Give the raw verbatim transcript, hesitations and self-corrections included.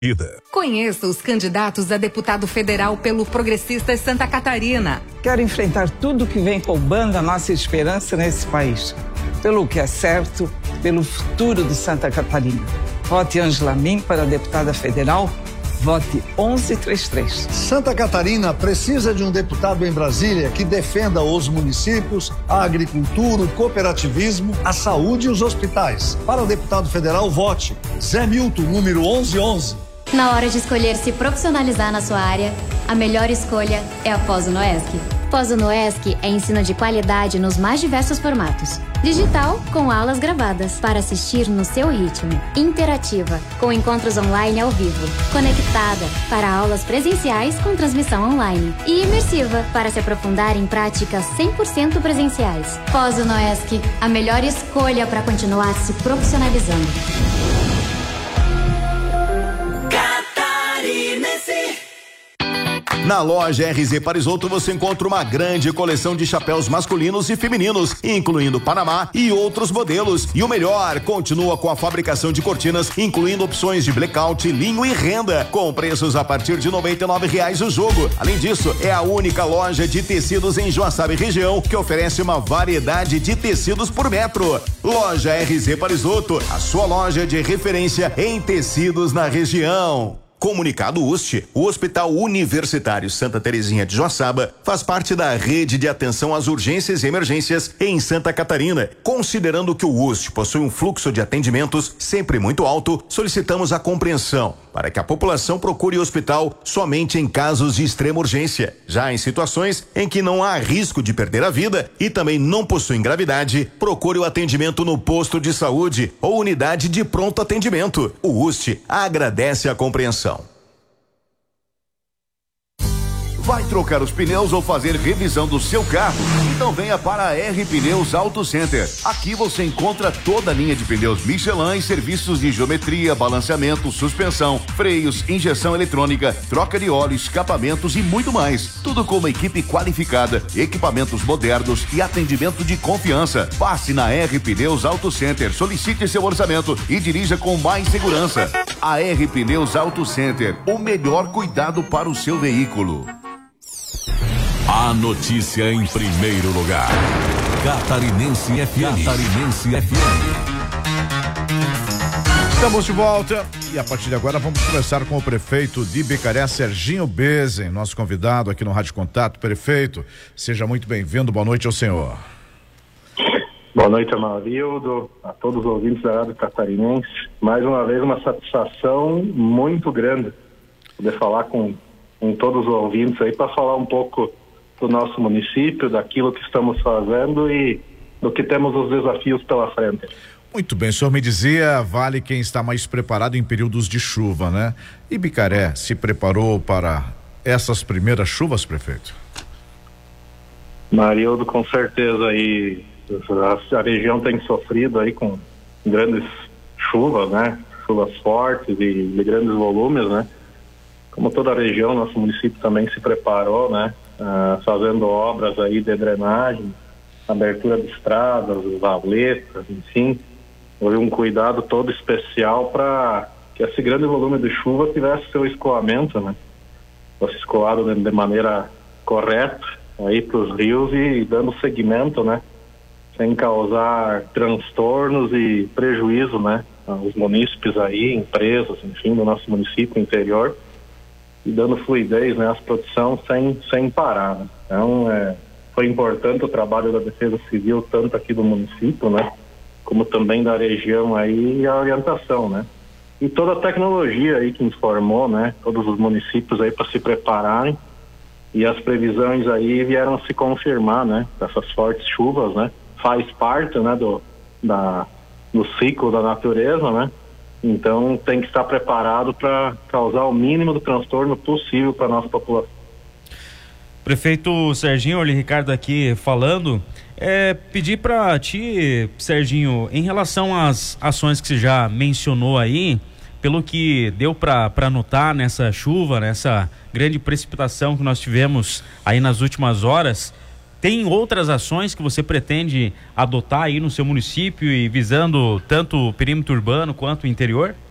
Conheça os candidatos a deputado federal pelo Progressistas Santa Catarina. Quero enfrentar tudo que vem roubando a nossa esperança nesse país. Pelo que é certo, pelo futuro de Santa Catarina. Vote Ângela Min para deputada federal. Vote onze trinta e três. Santa Catarina precisa de um deputado em Brasília que defenda os municípios, a agricultura, o cooperativismo, a saúde e os hospitais. Para o deputado federal, vote Zé Milton, número onze onze. Na hora de escolher se profissionalizar na sua área, a melhor escolha é a Pós-Unoesc. Pós-Unoesc é ensino de qualidade nos mais diversos formatos. Digital, com aulas gravadas, para assistir no seu ritmo. Interativa, com encontros online ao vivo. Conectada, para aulas presenciais com transmissão online. E imersiva, para se aprofundar em práticas cem por cento presenciais. Pós-Unoesc, a melhor escolha para continuar se profissionalizando. Na loja R Z Parisotto você encontra uma grande coleção de chapéus masculinos e femininos, incluindo Panamá e outros modelos. E o melhor, continua com a fabricação de cortinas, incluindo opções de blackout, linho e renda, com preços a partir de noventa e nove reais o jogo. Além disso, é a única loja de tecidos em Joaçaba e região que oferece uma variedade de tecidos por metro. Loja R Z Parisotto, a sua loja de referência em tecidos na região. Comunicado U S T, o Hospital Universitário Santa Terezinha de Joaçaba faz parte da rede de atenção às urgências e emergências em Santa Catarina. Considerando que o U S T possui um fluxo de atendimentos sempre muito alto, solicitamos a compreensão para que a população procure o hospital somente em casos de extrema urgência. Já em situações em que não há risco de perder a vida e também não possuem gravidade, procure o atendimento no posto de saúde ou unidade de pronto atendimento. O U S T agradece a compreensão. Vai trocar os pneus ou fazer revisão do seu carro? Então venha para a R Pneus Auto Center. Aqui você encontra toda a linha de pneus Michelin e serviços de geometria, balanceamento, suspensão, freios, injeção eletrônica, troca de óleo, escapamentos e muito mais. Tudo com uma equipe qualificada, equipamentos modernos e atendimento de confiança. Passe na R Pneus Auto Center, solicite seu orçamento e dirija com mais segurança. A R Pneus Auto Center, o melhor cuidado para o seu veículo. A notícia em primeiro lugar. Catarinense F M. Catarinense F M. Estamos de volta e a partir de agora vamos conversar com o prefeito de Ibicaré, Serginho Bezen, nosso convidado aqui no Rádio Contato. Prefeito, seja muito bem-vindo, boa noite ao senhor. Boa noite, Amarildo, a todos os ouvintes da Rádio Catarinense. Mais uma vez uma satisfação muito grande poder falar com, com todos os ouvintes aí para falar um pouco do nosso município, daquilo que estamos fazendo e do que temos os desafios pela frente. Muito bem, o senhor me dizia, vale quem está mais preparado em períodos de chuva, né? Ibicaré se preparou para essas primeiras chuvas, prefeito? Marildo, com certeza aí, a, a região tem sofrido aí com grandes chuvas, né? Chuvas fortes e de grandes volumes, né? Como toda a região, nosso município também se preparou, né? Uh, fazendo obras aí de drenagem, abertura de estradas, valetas, enfim, houve um cuidado todo especial para que esse grande volume de chuva tivesse seu escoamento, né? Fosse escoado de, de maneira correta aí para os rios e dando seguimento, né? Sem causar transtornos e prejuízo, né? Aos munícipes aí, empresas, enfim, do nosso município interior. E dando fluidez, né, às produções sem, sem parar, né? Então, é, foi importante o trabalho da Defesa Civil, tanto aqui do município, né, como também da região aí, e a orientação, né? E toda a tecnologia aí que informou, né, todos os municípios aí para se prepararem, e as previsões aí vieram se confirmar, né, dessas fortes chuvas, né? Faz parte, né, do, da, do ciclo da natureza, né? Então tem que estar preparado para causar o mínimo de transtorno possível para a nossa população. Prefeito Serginho, olha, Ricardo aqui falando, é, pedir para ti, Serginho, em relação às ações que você já mencionou aí, pelo que deu para notar nessa chuva, nessa grande precipitação que nós tivemos aí nas últimas horas, tem outras ações que você pretende adotar aí no seu município e visando tanto o perímetro urbano quanto o interior?